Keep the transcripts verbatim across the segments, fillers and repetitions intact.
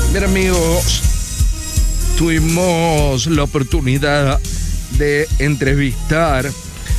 Bien, amigos, tuvimos la oportunidad de entrevistar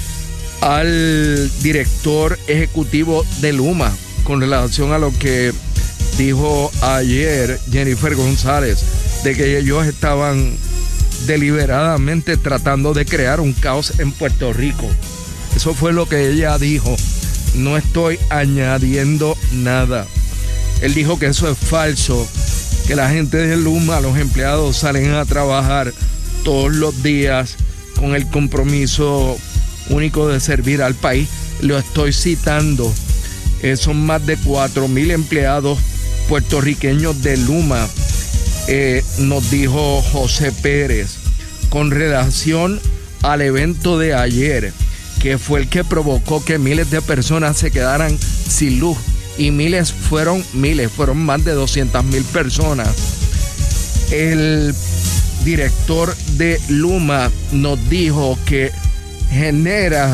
al director ejecutivo de Luma con relación a lo que dijo ayer Jennifer González, de que ellos estaban deliberadamente tratando de crear un caos en Puerto Rico. Eso fue lo que ella dijo. No estoy añadiendo nada. Él dijo que eso es falso, que la gente de Luma, los empleados, salen a trabajar todos los días con el compromiso único de servir al país. Lo estoy citando. Eh, son más de cuatro mil empleados puertorriqueños de Luma, eh, nos dijo José Pérez, con relación al evento de ayer, que fue el que provocó que miles de personas se quedaran sin luz. Y miles fueron, miles, fueron más de doscientas mil personas. El director de Luma nos dijo que genera,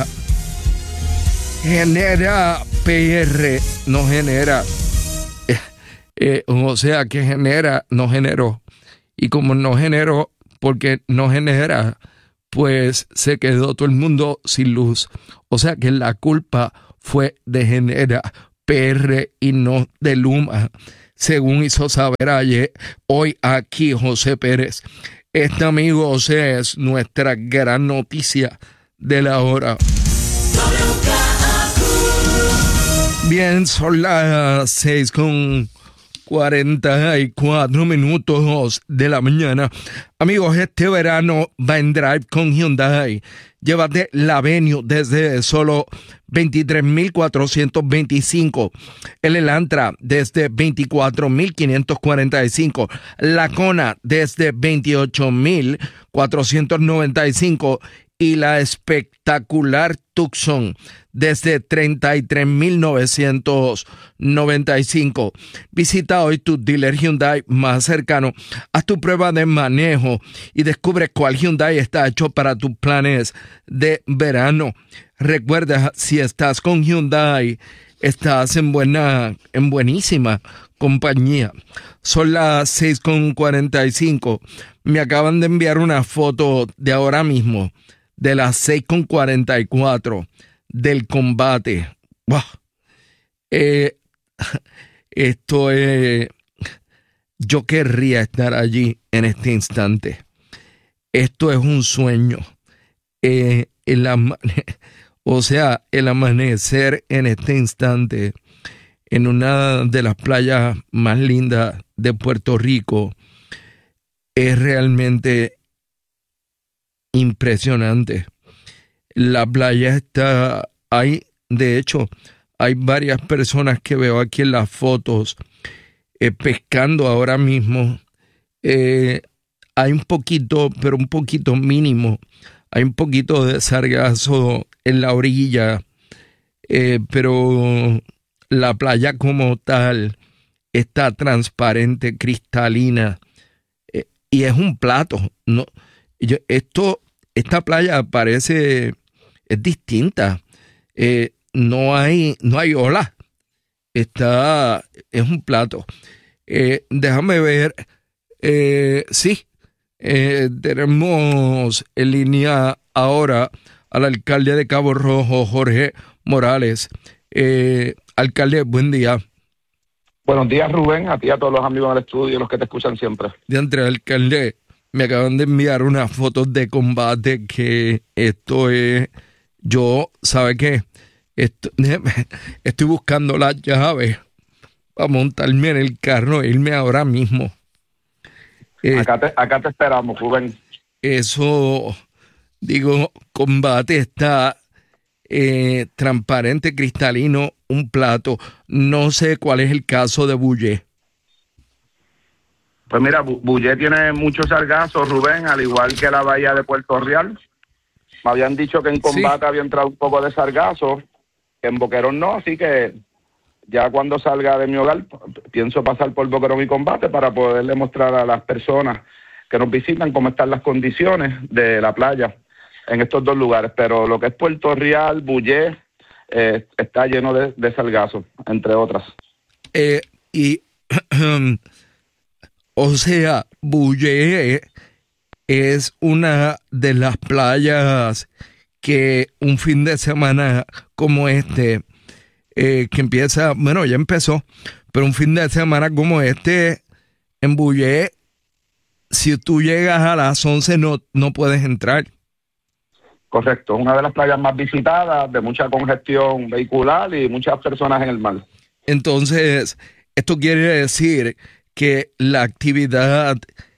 genera P R, no genera, eh, eh, o sea que genera, no generó. Y como no generó, porque no genera, pues se quedó todo el mundo sin luz. O sea que la culpa fue de Genera P R y no de Luma, según hizo saber ayer, hoy aquí José Pérez. Este, amigos, es nuestra gran noticia de la hora. Bien, son las seis con cuarenta y cuatro minutos de la mañana. Amigos, este verano va en Drive con Hyundai. Llévate la Venue desde solo veintitrés mil cuatrocientos veinticinco. El Elantra desde veinticuatro mil quinientos cuarenta y cinco. La Kona desde veintiocho mil cuatrocientos noventa y cinco. Y la espectacular Tucson desde treinta y tres mil novecientos noventa y cinco. Visita hoy tu dealer Hyundai más cercano, haz tu prueba de manejo y descubre cuál Hyundai está hecho para tus planes de verano. Recuerda, si estás con Hyundai, estás en buena, en buenísima compañía. Son las seis con cuarenta y cinco. Me acaban de enviar una foto de ahora mismo, de las seis con cuarenta y cuatro, del combate. ¡Wow! Eh, esto es... Yo querría estar allí en este instante. Esto es un sueño. Eh, el ama- o sea, el amanecer en este instante en una de las playas más lindas de Puerto Rico es realmente impresionante. La playa está ahí, de hecho, hay varias personas que veo aquí en las fotos eh, pescando ahora mismo. Eh, hay un poquito, pero un poquito mínimo, hay un poquito de sargazo en la orilla, eh, pero la playa como tal está transparente, cristalina, eh, y es un plato. No, yo, esto, esta playa parece, es distinta. Eh, no hay, no hay olas. Está, es un plato. Eh, déjame ver. Eh, sí, eh, tenemos en línea ahora al alcalde de Cabo Rojo, Jorge Morales. Eh, alcalde, buen día. Buenos días, Rubén, a ti y a todos los amigos del estudio, los que te escuchan siempre. De entre alcalde, me acaban de enviar unas fotos de combate que esto es, yo, ¿sabe qué? Esto, estoy buscando las llaves para montarme en el carro e irme ahora mismo. Eh, acá, te, acá te esperamos, Rubén. Eso, digo, combate está eh, transparente, cristalino, un plato. No sé cuál es el caso de Bullé. Pues mira, Bullé tiene muchos sargazos, Rubén, al igual que la bahía de Puerto Real. Me habían dicho que en combate sí había entrado un poco de sargazo, que en Boquerón no, así que ya cuando salga de mi hogar pienso pasar por Boquerón y Combate para poderle mostrar a las personas que nos visitan cómo están las condiciones de la playa en estos dos lugares. Pero lo que es Puerto Real, Bullé, eh, está lleno de, de sargazo, entre otras. Eh, y O sea, Bulle es una de las playas que un fin de semana como este, eh, que empieza, bueno, ya empezó, pero un fin de semana como este, en Bulle, si tú llegas a las once no, no puedes entrar. Correcto, una de las playas más visitadas, de mucha congestión vehicular y muchas personas en el mar. Entonces, esto quiere decir que la actividad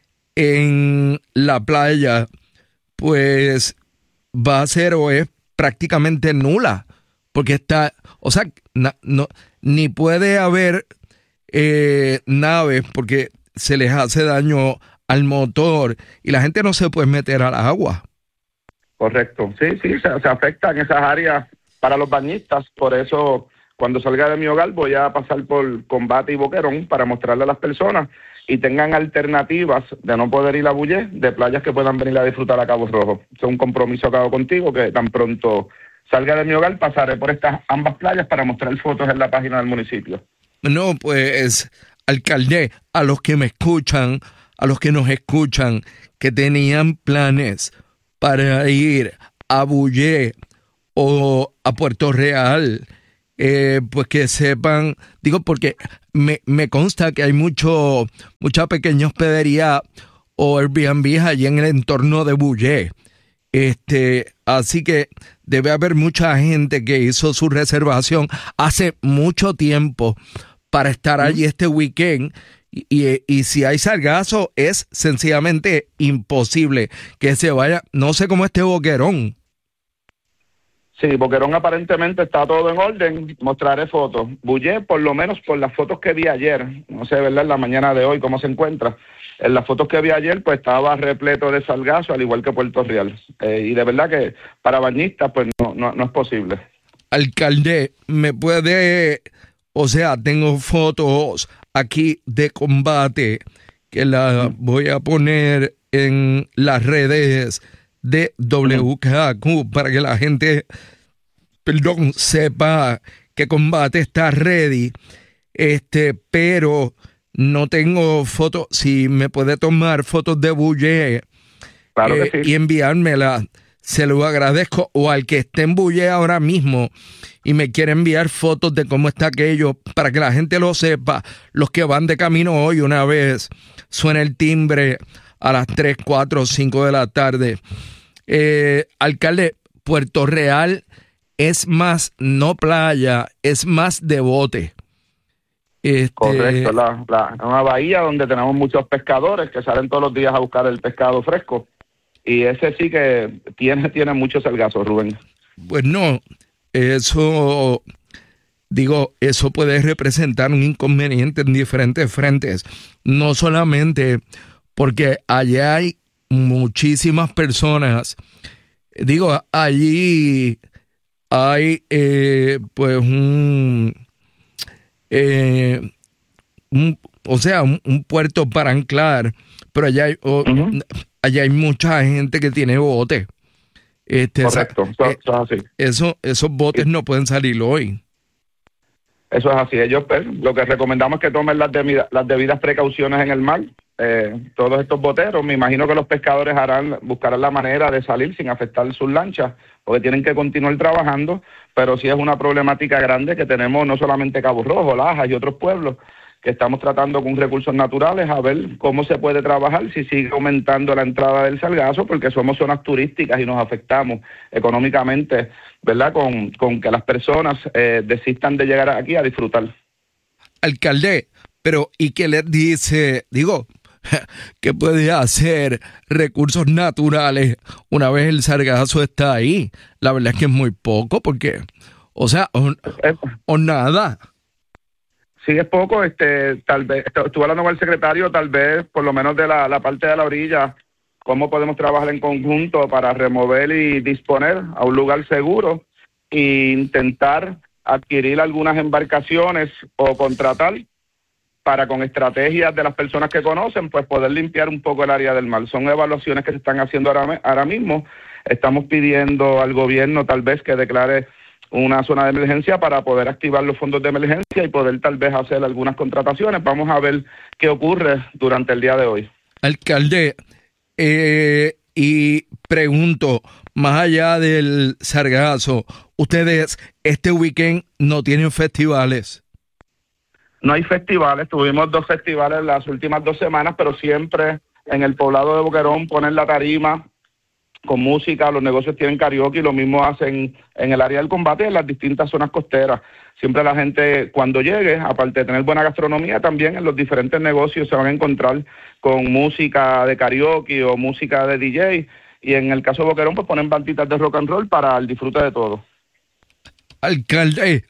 en la playa, pues, va a ser o es prácticamente nula, porque está, o sea, na, no, ni puede haber eh, naves porque se les hace daño al motor y la gente no se puede meter al agua. Correcto, sí, sí, se, se afectan esas áreas para los bañistas, por eso cuando salga de mi hogar voy a pasar por Combate y Boquerón para mostrarle a las personas y tengan alternativas de no poder ir a Bulle, de playas que puedan venir a disfrutar a Cabo Rojo. Es un compromiso que hago contigo, que tan pronto salga de mi hogar pasaré por estas ambas playas para mostrar fotos en la página del municipio. No, pues, alcalde, a los que me escuchan, a los que nos escuchan, que tenían planes para ir a Bulle o a Puerto Real, eh, pues que sepan, digo, porque me, me consta que hay mucho, mucha pequeña hospedería o Airbnb allí en el entorno de Bulle. Este, así que debe haber mucha gente que hizo su reservación hace mucho tiempo para estar allí este weekend. Y, y, y si hay sargazo, es sencillamente imposible que se vaya. No sé cómo esté Boquerón. Sí, Boquerón aparentemente está todo en orden. Mostraré fotos. Bulle, por lo menos por las fotos que vi ayer, no sé, ¿verdad? En la mañana de hoy, cómo se encuentra. En las fotos que vi ayer, pues estaba repleto de sargazo, al igual que Puerto Real. Eh, y de verdad que para bañistas, pues no, no, no es posible. Alcalde, ¿me puede...? O sea, tengo fotos aquí de Combate que la voy a poner en las redes de W K Q para que la gente, perdón, sepa que Combate está ready. Este, pero no tengo fotos. Si me puede tomar fotos de Bulle, claro eh, que sí, y enviármela, se lo agradezco. O al que esté en Bulle ahora mismo y me quiere enviar fotos de cómo está aquello, para que la gente lo sepa, los que van de camino hoy, una vez suena el timbre a las tres, cuatro, cinco de la tarde. Eh, alcalde, Puerto Real es más no playa, es más de bote. Este... Correcto, la, la, una bahía donde tenemos muchos pescadores que salen todos los días a buscar el pescado fresco. Y ese sí que tiene, tiene mucho sargazo, Rubén. Pues no, eso, digo, eso puede representar un inconveniente en diferentes frentes. No solamente porque allá hay muchísimas personas. Digo, allí hay eh, pues un, eh, un, o sea, un, un puerto para anclar, pero allá hay, oh, uh-huh. allá hay mucha gente que tiene bote. Este, Correcto, o sea, eso, eso es así. Eso, esos botes no pueden salir hoy. Eso es así. Ellos, pues, lo que recomendamos es que tomen las, debidas, las debidas precauciones en el mar. Eh, todos estos boteros, me imagino que los pescadores harán, buscarán la manera de salir sin afectar sus lanchas, porque tienen que continuar trabajando, pero sí es una problemática grande que tenemos no solamente Cabo Rojo, Lajas y otros pueblos, que estamos tratando con recursos naturales a ver cómo se puede trabajar si sigue aumentando la entrada del sargazo, porque somos zonas turísticas y nos afectamos económicamente, ¿verdad? Con, con que las personas eh, desistan de llegar aquí a disfrutar. Alcalde, pero ¿y qué les dice? Digo, ¿qué puede hacer recursos naturales una vez el sargazo está ahí? La verdad es que es muy poco, porque, o sea, o, o nada. Sí, es poco. Este, tal vez, estuve hablando con el secretario, tal vez, por lo menos de la, la parte de la orilla, cómo podemos trabajar en conjunto para remover y disponer a un lugar seguro e intentar adquirir algunas embarcaciones o contratar para, con estrategias de las personas que conocen, pues poder limpiar un poco el área del mar. Son evaluaciones que se están haciendo ahora, ahora mismo. Estamos pidiendo al gobierno tal vez que declare una zona de emergencia para poder activar los fondos de emergencia y poder tal vez hacer algunas contrataciones. Vamos a ver qué ocurre durante el día de hoy. Alcalde, eh, y pregunto, más allá del sargazo, ustedes este weekend no tienen festivales. No hay festivales, tuvimos dos festivales las últimas dos semanas, pero siempre en el poblado de Boquerón ponen la tarima con música, los negocios tienen karaoke y lo mismo hacen en el área del combate en las distintas zonas costeras. Siempre la gente cuando llegue, aparte de tener buena gastronomía, también en los diferentes negocios se van a encontrar con música de karaoke o música de D J, y en el caso de Boquerón pues ponen banditas de rock and roll para el disfrute de todo. Alcalde,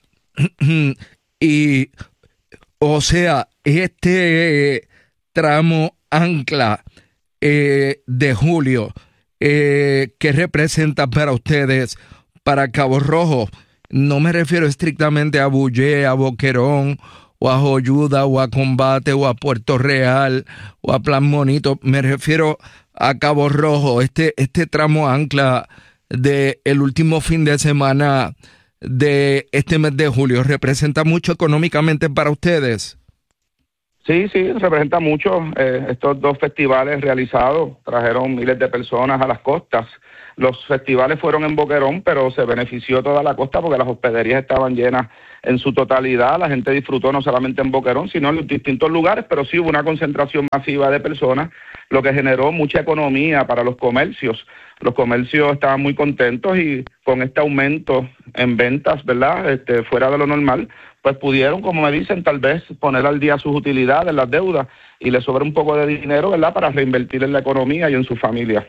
y o sea, este tramo ancla eh, de julio, eh, ¿qué representa para ustedes, para Cabo Rojo? No me refiero estrictamente a Bullé, a Boquerón, o a Joyuda, o a Combate, o a Puerto Real, o a Plan Bonito. Me refiero a Cabo Rojo, este, este tramo ancla de el último fin de semana de este mes de julio. ¿Representa mucho económicamente para ustedes? Sí, sí, representa mucho. Eh, estos dos festivales realizados trajeron miles de personas a las costas. Los festivales fueron en Boquerón, pero se benefició toda la costa porque las hospederías estaban llenas en su totalidad. La gente disfrutó no solamente en Boquerón, sino en los distintos lugares, pero sí hubo una concentración masiva de personas, lo que generó mucha economía para los comercios. Los comercios estaban muy contentos y con este aumento en ventas, ¿verdad?, este, fuera de lo normal, pues pudieron, como me dicen, tal vez poner al día sus utilidades, las deudas, y les sobra un poco de dinero, ¿verdad?, para reinvertir en la economía y en su familia.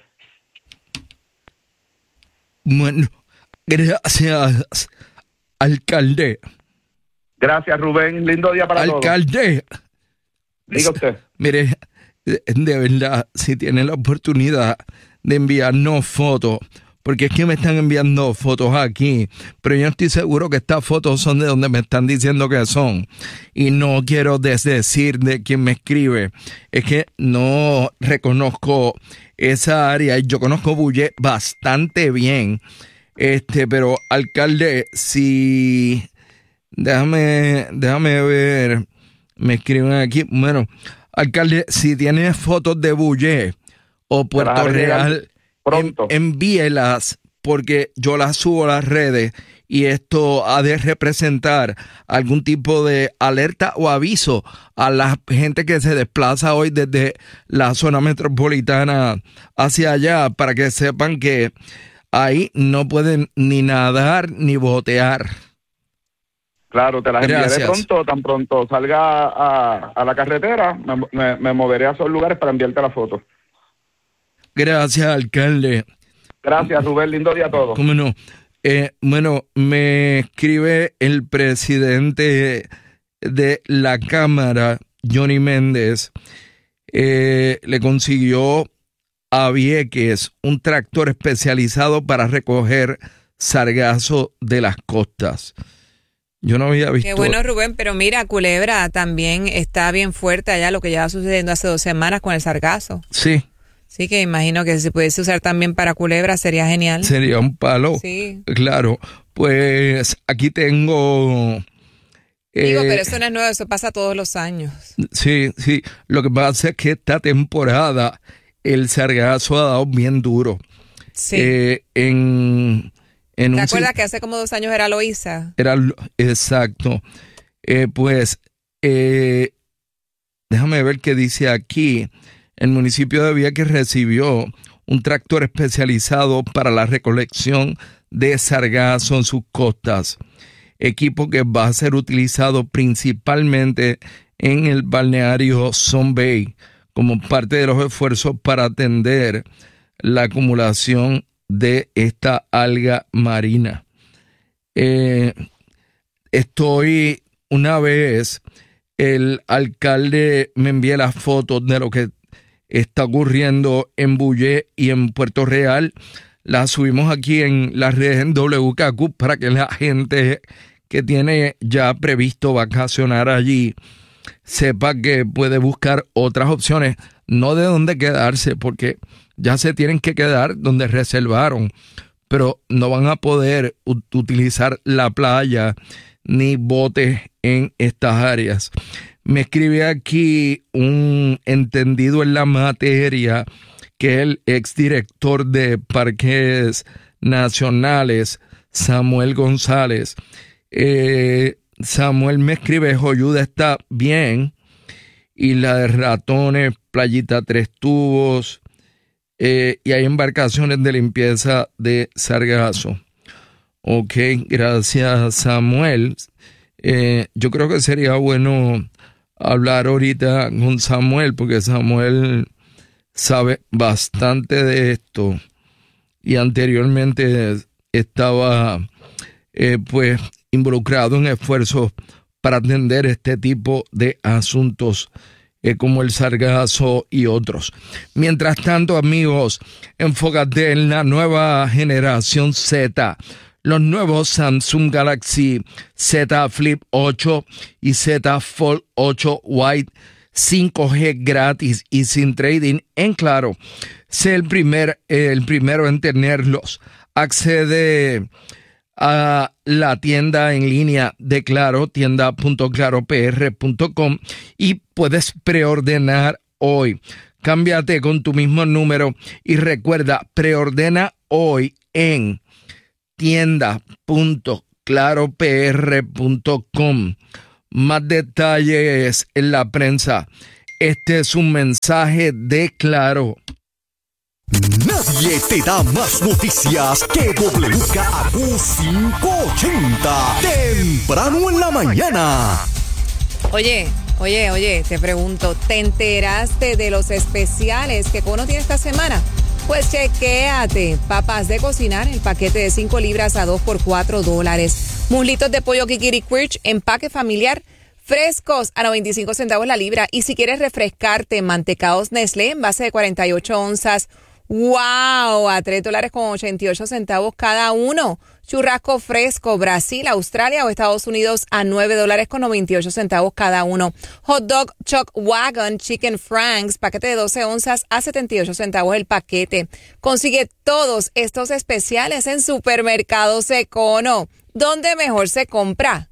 Bueno, gracias, alcalde. Gracias, Rubén. Lindo día para todos. Alcalde. Diga usted. Mire, de verdad, si tiene la oportunidad de enviarnos fotos, porque es que me están enviando fotos aquí, pero yo estoy seguro que estas fotos son de donde me están diciendo que son, y no quiero desdecir de quien me escribe, es que no reconozco esa área, y yo conozco Bullé bastante bien, este, pero alcalde, si déjame, déjame ver, me escriben aquí, bueno, alcalde, si tienes fotos de Bullé o Puerto Real, pronto. En, envíelas, porque yo las subo a las redes y esto ha de representar algún tipo de alerta o aviso a la gente que se desplaza hoy desde la zona metropolitana hacia allá, para que sepan que ahí no pueden ni nadar ni botear. Claro, te las Gracias. enviaré pronto, tan pronto salga a, a la carretera, me, me, me moveré a esos lugares para enviarte la foto. Gracias, alcalde. Gracias, Rubén. Lindo día a todos. ¿Cómo no? Eh, bueno, me escribe el presidente de la Cámara, Johnny Méndez. Eh, le consiguió a Vieques un tractor especializado para recoger sargazo de las costas. Yo no había visto. Qué bueno, Rubén, pero mira, Culebra también está bien fuerte allá, lo que lleva sucediendo hace dos semanas con el sargazo. Sí. Sí, que imagino que si se pudiese usar también para Culebra sería genial. Sería un palo. Sí. Claro. Pues aquí tengo... Digo, eh, pero eso no es nuevo, eso pasa todos los años. Sí, sí. Lo que pasa es que esta temporada el sargazo ha dado bien duro. Sí. Eh, en, en ¿Te un, acuerdas que hace como dos años era Loíza? Era exacto. Eh, pues, eh, déjame ver qué dice aquí. El municipio de Vieques recibió un tractor especializado para la recolección de sargazo en sus costas, equipo que va a ser utilizado principalmente en el balneario Sun Bay como parte de los esfuerzos para atender la acumulación de esta alga marina. Eh, estoy, una vez, el alcalde me envía las fotos de lo que está ocurriendo en Bullé y en Puerto Real. La subimos aquí en las redes en W K Q para que la gente que tiene ya previsto vacacionar allí sepa que puede buscar otras opciones, no de dónde quedarse, porque ya se tienen que quedar donde reservaron, pero no van a poder ut- utilizar la playa ni botes en estas áreas. Me escribe aquí un entendido en la materia, que es el exdirector de Parques Nacionales, Samuel González. Eh, Samuel me escribe, Joyuda está bien, y la de Ratones, Playita Tres Tubos, eh, y hay embarcaciones de limpieza de sargazo. Ok, gracias Samuel. Eh, yo creo que sería bueno hablar ahorita con Samuel, porque Samuel sabe bastante de esto y anteriormente estaba eh, pues involucrado en esfuerzos para atender este tipo de asuntos eh, como el sargazo y otros. Mientras tanto, amigos, enfócate en la nueva generación Z. Los nuevos Samsung Galaxy Z Flip ocho y Z Fold ocho White cinco G gratis y sin trading en Claro. Sé el, primer, el primero en tenerlos. Accede a la tienda en línea de Claro, tienda punto claro p r punto com, y puedes preordenar hoy. Cámbiate con tu mismo número y recuerda, preordena hoy en tienda punto claro p r punto com. Más detalles en la prensa. Este es un mensaje de Claro. Nadie te da más noticias que W K A Q quinientos ochenta. Temprano en la mañana. Oye, oye, oye, te pregunto, ¿te enteraste de los especiales que Cono tiene esta semana? Pues chequéate. Papas de cocinar, el paquete de cinco libras a dos por cuatro dólares. Muslitos de pollo Kikiriquirch, empaque familiar, frescos a noventa y cinco centavos la libra. Y si quieres refrescarte, mantecados Nestlé en base de cuarenta y ocho onzas. ¡Wow! A tres dólares con ochenta y ocho centavos cada uno. Churrasco fresco, Brasil, Australia o Estados Unidos a nueve dólares con noventa y ocho centavos cada uno. Hot dog Chuck Wagon Chicken Franks, paquete de doce onzas a setenta y ocho centavos el paquete. Consigue todos estos especiales en Supermercados Econo, donde mejor se compra.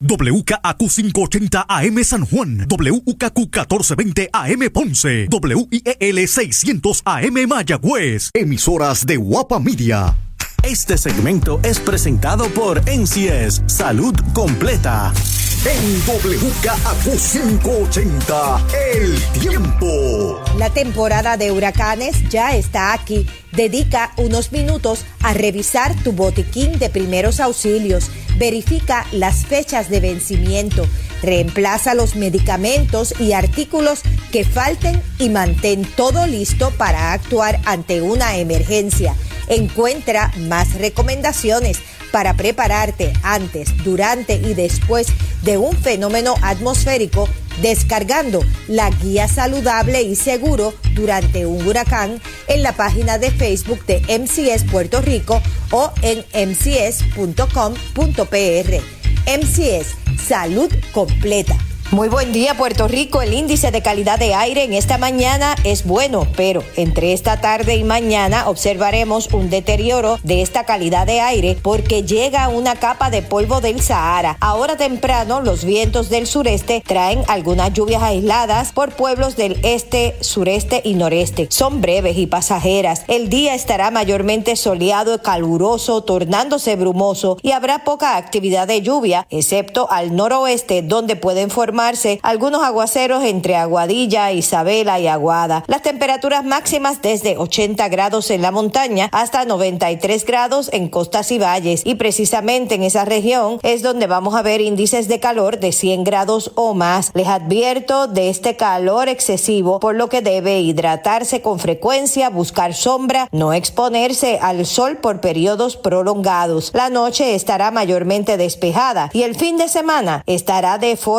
W K A Q quinientos ochenta A M San Juan, W K A Q catorce veinte A M Ponce, W I E L seiscientos A M Mayagüez. Emisoras de Guapa Media. Este segmento es presentado por N C S Salud Completa. En W K A Q quinientos ochenta, el tiempo. La temporada de huracanes ya está aquí. Dedica unos minutos a revisar tu botiquín de primeros auxilios. Verifica las fechas de vencimiento. Reemplaza los medicamentos y artículos que falten y mantén todo listo para actuar ante una emergencia. Encuentra más recomendaciones para prepararte antes, durante y después de un fenómeno atmosférico, descargando la guía saludable y seguro durante un huracán en la página de Facebook de M C S Puerto Rico o en m c s punto com punto p r. M C S, salud completa. Muy buen día, Puerto Rico. El índice de calidad de aire en esta mañana es bueno, pero entre esta tarde y mañana observaremos un deterioro de esta calidad de aire porque llega una capa de polvo del Sahara. Ahora temprano, los vientos del sureste traen algunas lluvias aisladas por pueblos del este, sureste y noreste. Son breves y pasajeras. El día estará mayormente soleado y caluroso, tornándose brumoso, y habrá poca actividad de lluvia, excepto al noroeste, donde pueden formar algunos aguaceros entre Aguadilla, Isabela y Aguada. Las temperaturas máximas desde ochenta grados en la montaña hasta noventa y tres grados en costas y valles, y precisamente en esa región es donde vamos a ver índices de calor de cien grados o más. Les advierto de este calor excesivo, por lo que debe hidratarse con frecuencia, buscar sombra, no exponerse al sol por periodos prolongados. La noche estará mayormente despejada y el fin de semana estará de forma similar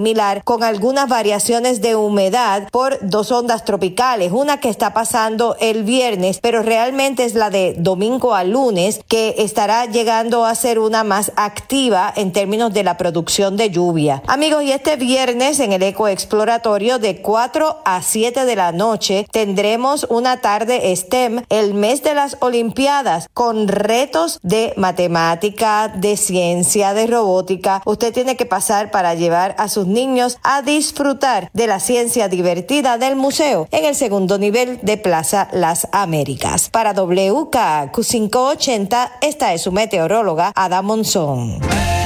similar con algunas variaciones de humedad por dos ondas tropicales, una que está pasando el viernes, pero realmente es la de domingo a lunes que estará llegando a ser una más activa en términos de la producción de lluvia. Amigos, y este viernes en el Eco Exploratorio de cuatro a siete de la noche tendremos una tarde STEM, el mes de las Olimpiadas, con retos de matemática, de ciencia, de robótica. Usted tiene que pasar para llevar a sus niños a disfrutar de la ciencia divertida del museo en el segundo nivel de Plaza Las Américas. Para W K Q quinientos ochenta, esta es su meteoróloga Ada Monzón.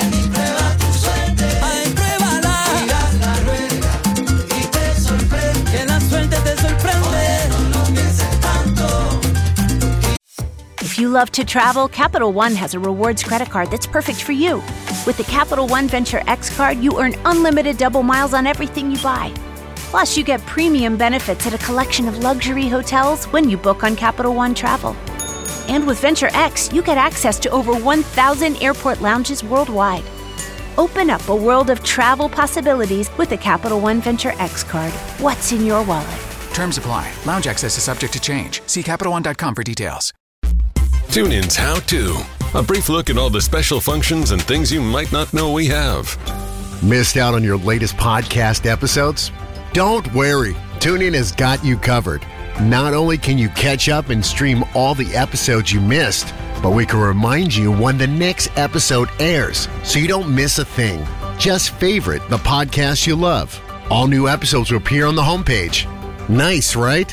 If you love to travel, Capital One has a rewards credit card that's perfect for you. With the Capital One Venture X card, you earn unlimited double miles on everything you buy. Plus, you get premium benefits at a collection of luxury hotels when you book on Capital One Travel. And with Venture X, you get access to over one thousand airport lounges worldwide. Open up a world of travel possibilities with the Capital One Venture X card. What's in your wallet? Terms apply. Lounge access is subject to change. See Capital One dot com for details. TuneIn's How To. A brief look at all the special functions and things you might not know we have. Missed out on your latest podcast episodes? Don't worry. TuneIn has got you covered. Not only can you catch up and stream all the episodes you missed, but we can remind you when the next episode airs so you don't miss a thing. Just favorite the podcast you love. All new episodes will appear on the homepage. Nice, right?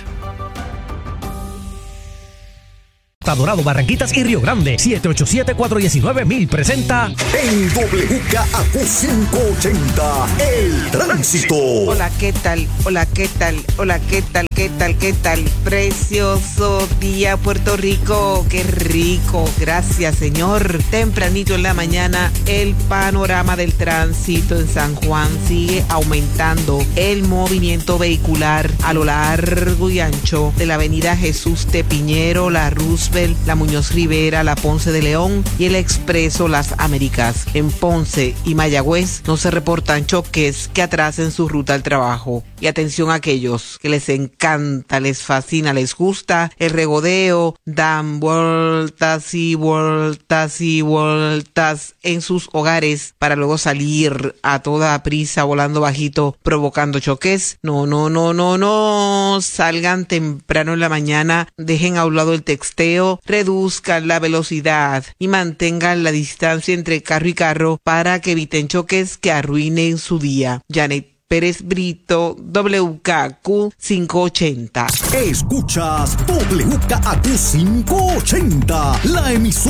Dorado, Barranquitas y Río Grande. siete ocho siete, cuatro uno nueve, mil presenta en W K Q quinientos ochenta, el tránsito. Hola, ¿qué tal? Hola, ¿qué tal? Hola, ¿qué tal? ¿Qué tal? ¿Qué tal? Precioso día, Puerto Rico. Qué rico. Gracias, Señor. Tempranito en la mañana, el panorama del tránsito en San Juan sigue aumentando. El movimiento vehicular a lo largo y ancho de la avenida Jesús de Piñero, la Roosevelt, la Muñoz Rivera, la Ponce de León y el Expreso Las Américas. En Ponce y Mayagüez no se reportan choques que atrasen su ruta al trabajo. Y atención a aquellos que les encanta, les fascina, les gusta el regodeo, dan vueltas y vueltas y vueltas en sus hogares para luego salir a toda prisa volando bajito provocando choques. No, no, no, no, no. Salgan temprano en la mañana, dejen a un lado el texteo, reduzcan la velocidad y mantengan la distancia entre carro y carro para que eviten choques que arruinen su día. Janet Pérez Brito, W K Q quinientos ochenta. Escuchas W K Q quinientos ochenta, la emisora